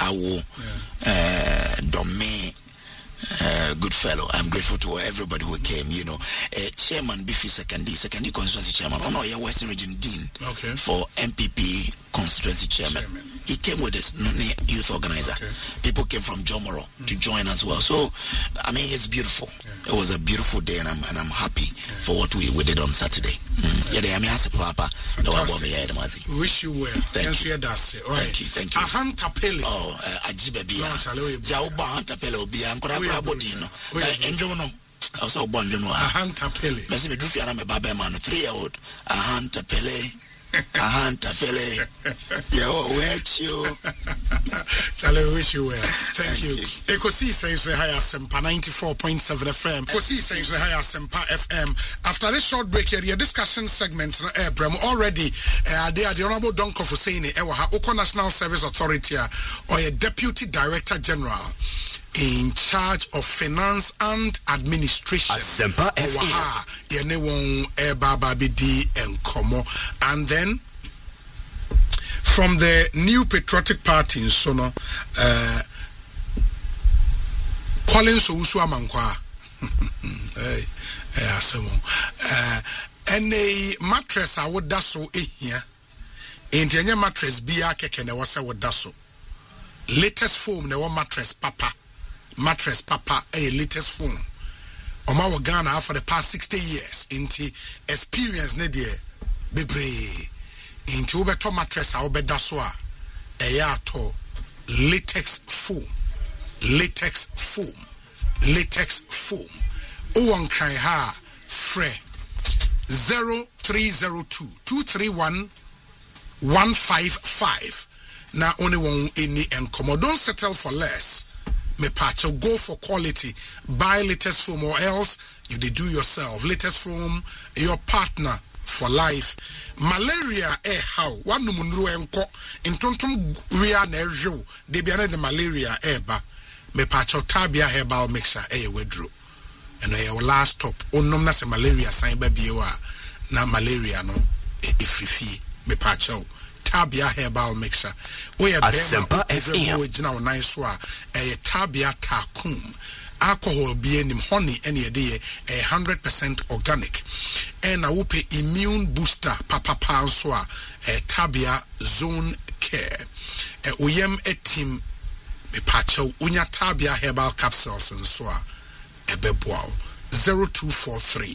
Awo, Domain. Good fellow. I'm grateful to everybody who came. Chairman Biffy secondary constituency chairman. Oh no, yeah, Western Region Dean for MPP constituency chairman. He came with his youth organizer. People came from Jomoro to join as well. So, I mean, it's beautiful. It was a beautiful day, and I'm happy for what we did on Saturday. Yeah, I mean, as a papa, wish you well. Thank you. Thank you. Ahanta Pele. Oh, Ajibebia. Jauba Ahanta Pele Obia. Ankora Brabodino. Enjono. Also born Ahanta Pele. Messi Medufiana me baba man 3-year-old. Ahanta Pele. Ahanta Pele. Yo, where you? Shall I wish you well? Thank you. Ekosi says the higher Sempa 94.7 FM. Ekosi says the higher Sempa FM. After this short break here, the discussion segment already they are the Honorable Donko Fuseni Ewaha Oko National Service Authority or a Deputy Director General in charge of finance and administration. And then from the New Patriotic Party in Sono, Collins Owusu Amankwa. And a mattress I would daso here. In the mattress be a cake and I was a would daso. Latest form, the one mattress papa, a latest form. Oma Ghana for the past 60 years into experience nedia bebre into beto mattress a obedaswa eyato latex foam o kai ha fre 0302 231 155 na only one any and come don't settle for less. Me patcho go for quality. Buy latest foam or else you do yourself. Latest foam, your partner for life. Malaria how one numunru enko in tontum ria nerjo de biane the malaria ba me patcho tabia herbal mixture wedro and your last stop onom na se malaria sign ba biewa na malaria no ifrifi me patcho Tabia herbal mixer. We are Sempa FM. Original nice wa. Tabia takum. Alcohol being honey any day 100% organic. And I will pay immune booster papa panswa. Tabia zone care. Uyem etim me pacho unya tabia herbal capsules and swa. Ebeboao 0243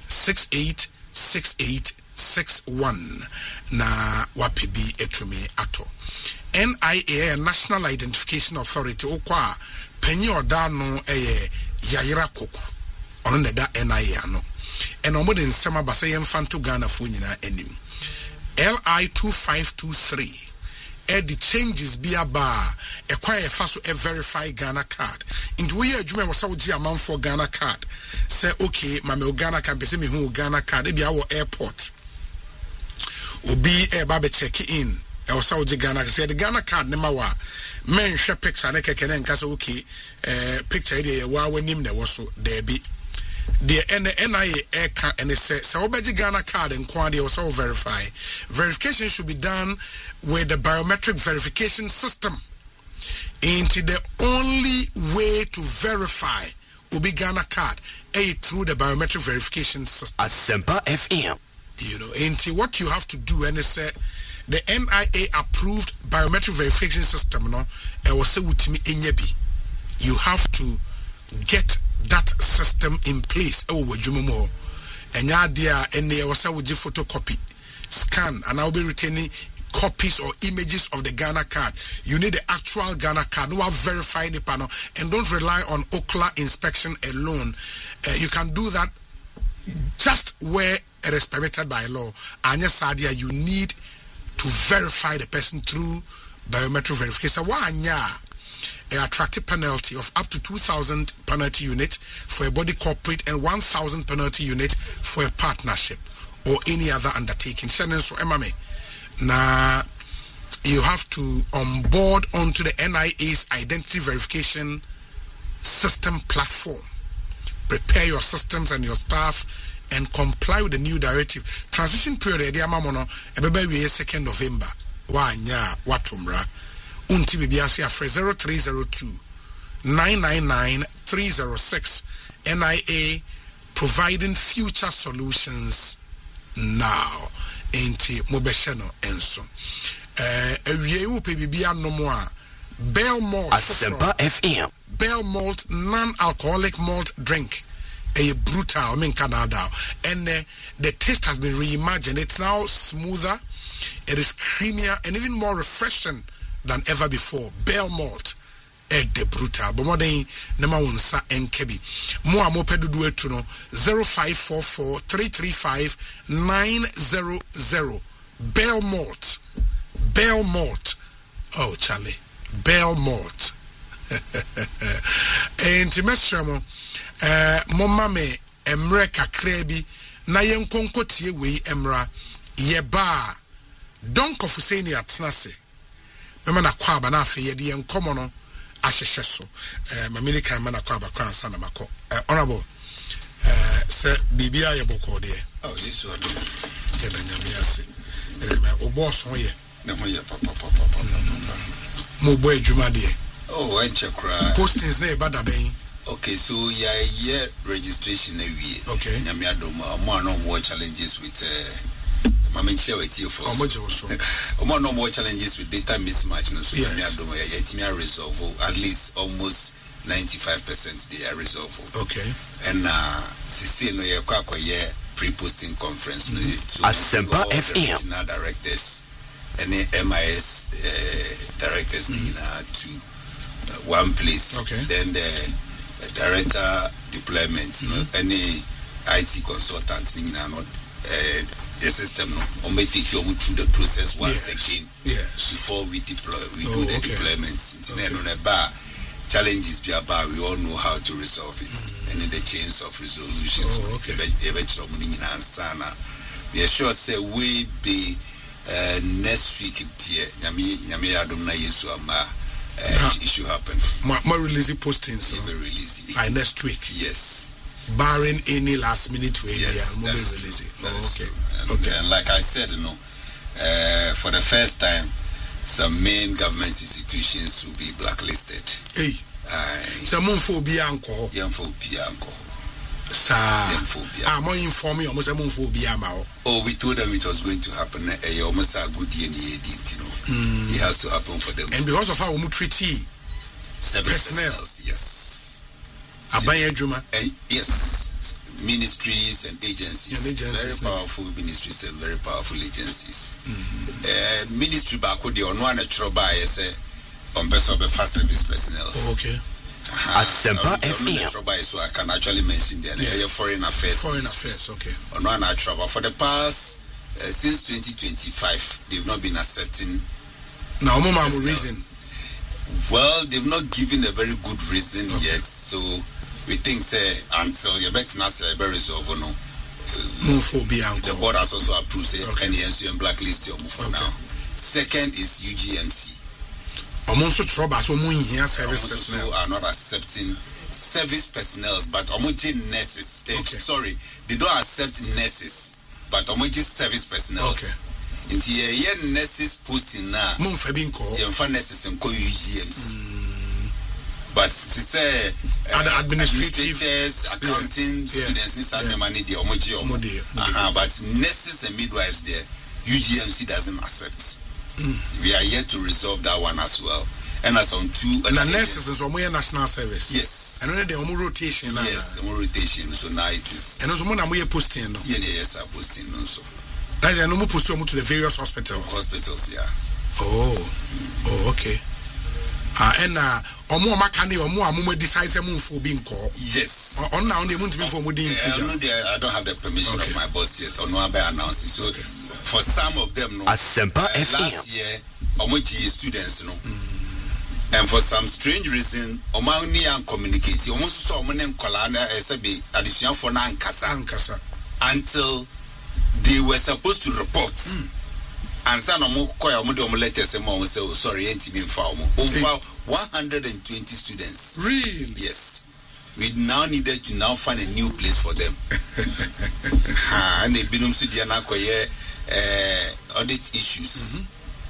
686861 na wapibi etumi ato NIA National Identification Authority okwa penyi oda no yayira koku ono ne da NIA no eno mo de nsema basa yemfanto Ghana fo nyina anim LI 2523 the changes be aba acquire faso verify Ghana card into we adwuma wo sawo gi amam for Ghana card say okay mama Ghana card be say me hu Ghana card e be our airport obi ba be check in e wo sawo gi Ghana say the Ghana card ne ma wa men hwe picture ne keke ne nka say okay picture dey wa wanim ne wo so there be the NIA eka and it says obeji Ghana card and quantity also verify. Verification should be done with the biometric verification system. Into the only way to verify Ubi Ghana card through the biometric verification system. Sempa FM. Into what you have to do and it said the NIA approved biometric verification system no you have to get that system in place and ya dia and there was a photocopy scan and I'll be retaining copies or images of the Ghana card. You need the actual Ghana card. No verify the panel and don't rely on OCLA inspection alone. You can do that just where it is permitted by law. And yes, Sadia, you need to verify the person through biometric verification. An attractive penalty of up to 2,000 penalty unit for a body corporate and 1,000 penalty unit for a partnership or any other undertaking. So, now you have to onboard onto the NIA's identity verification system platform. Prepare your systems and your staff and comply with the new directive. Transition period, 2nd November. Watumra. unti bibi ase afre 0302 999 306 NIA providing future solutions now enti mobeshano enso awie wo pe bibia nomo a Bell Malt Asempa FM Bell Malt non-alcoholic malt drink a brutal in Canada and the taste has been reimagined. It's now smoother, it is creamier and even more refreshing than ever before. Bell Malt the brutal but more than number one sa enkebi mo amopedu do etu no 0544 335 900 Bell Malt oh Charlie Bell Malt enti mesramo mama me emre kakra bi na yenkonkotie wei emra ye ba donk of Hussein atnase mema na kwa ba na afi ye de yenkomo no ahyehye so mamini kan ma na kwa ba kwa ansa na mako honorable se bibia ye boko de oh this one ye da nyame ase obo so ye na ho ye papa mo boy adwuma de oh I check postings na e bada ben. Okay, so yeah, registration every okay. Nyame adom more no more challenges with mama share with you for more no more challenges with data mismatch no so Nyame adom yeah resolve at least almost 95% they are resolved. Okay. And CC no yeah kwa pre-posting conference no so Asempa FM directors and MIS directors to one place. Okay. Then the director deployment any IT consultant not the system no may take you through the process once again before we deploy do the deployment challenges be about we all know how to resolve it and in the chains of resolutions we are sure say we be next week nyame adom na yesu ama issue happen. My release postings. Next week. Yes. Barring any last minute way. Yes. Okay. And like I said, for the first time, some main government institutions will be blacklisted. Hey. Some phobia anko. More inform you almost a phobia mao. Oh, we told them it was going to happen. Almost a good year, it has to happen for them. And because of how we treaty personnel, yes. Abaya Juma, yes. Ministries and agencies. Very powerful ministries and very powerful agencies. Ministry back with the on one natural bias on best of the fast service personnel. Okay. Asempa FM. So I can actually mention their foreign affairs. Foreign affairs, okay. On one natural, but for the past since 2025, they've not been accepting. Now, reason. Well, they've not given a very good reason yet. So we think say until you bet not say very resolve no. The board has also approved NENC and blacklist for now. Second is UGMC. Service personnel are not accepting service personnel, but nurses. Sorry, they don't accept nurses, but service personnel. Okay. In the nurses posting now, nurses and UGMC. But to say other administrators, accounting, students, and money, but nurses and midwives there, UGMC doesn't accept. We are yet to resolve that one as well. And as on two and the nurses is on national service. Yes. And only the rotation. Yes, rotation. So now it is. And also when I'm posting. Yes, I'm posting also. Now they are no more posting to the various hospitals. Hospitals, yeah. Oh, okay. And omo makani omo amumo decide to move for being called. Yes. On now they want to be for moving. I don't have the permission of my boss yet. Or no, I announcing. So for some of them, no. Asempa last year, omoji students, no. And for some strange reason, omani and communicate. Almost saw omo kolana esebi addition for nankasa until they were supposed to report. And some of them letters say, sorry, ain't been found. Over 120 students. Really? Yes. We now needed to now find a new place for them. And they been audit issues.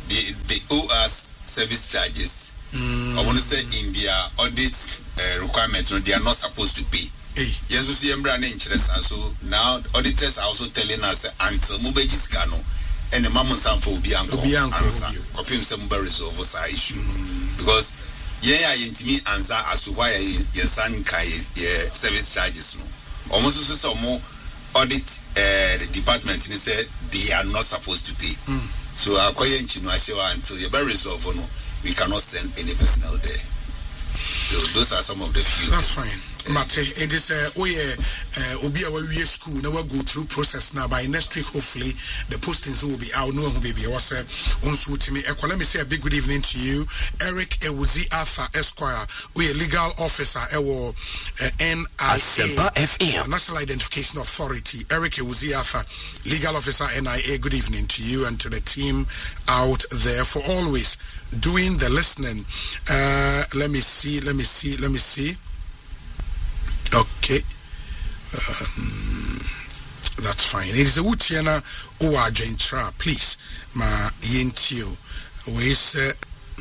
they owe us service charges. I want to say in their audit requirements, they are not supposed to pay. Yes, we see interest, and so now auditors are also telling us until Mubeji Scano and the Mamun Sanfo will be answer. Confirm some resolve our issue because me answer as to why your son kai service charges no. Almost some more audit the department said they are not supposed to pay. So until you resolve no, we cannot send any personnel there. So those are some of the few. That's fine. But in this Obi Awaye school now go through process now. By next week hopefully the postings will be out. No baby was on me. Let me say a big good evening to you, Eric Ewuzi Arthur Esquire. We a legal officer NIA National Identification Authority. Eric Ewuzi Arthur, legal officer NIA. Good evening to you and to the team out there for always doing the listening. Let me see. Okay. That's fine. It is a Wutiana Uwajentra, please. Ma Yentio. We say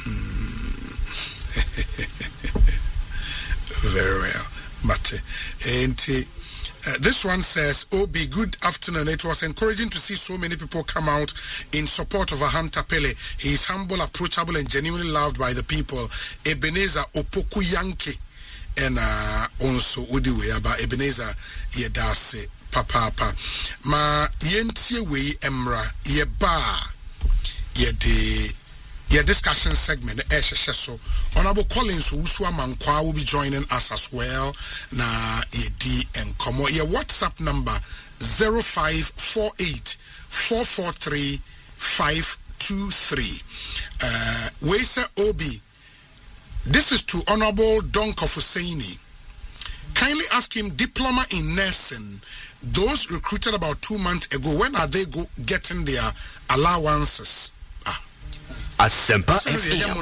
very well. Mate. This one says, Obi, good afternoon. It was encouraging to see so many people come out in support of Ahanta Pele. He is humble, approachable, and genuinely loved by the people. Ebenezer Opoku Yankee. And also Udiwe about Ebenezer Yedase Papa. Ma Yentie we Emra Yeba Ye discussion segment so Honorable Collins Usua Mankwa will be joining us as well. Na Yedi and Komo ye WhatsApp number 0548 443 523. We say Obi. This is to Honorable Don Kofuseini. Kindly ask him, diploma in nursing, those recruited about 2 months ago, when are they getting their allowances? Asempa FM.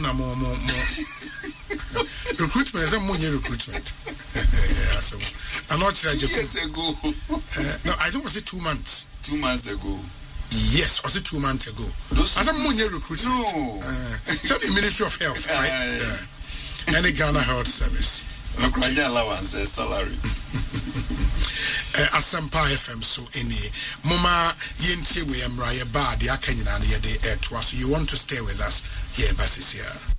Recruitment is a money recruitment. I'm not sure. Years ago. No, I think was it 2 months. 2 months ago. Yes, was it 2 months ago? As a money recruitment. No. So the Ministry of Health, right? Any Ghana Health Service. No, allowance, salary. Asempa FM so any Mama Yentie we am Raya Bad, the Akanyana, so you want to stay with us? Yeah, Basis here.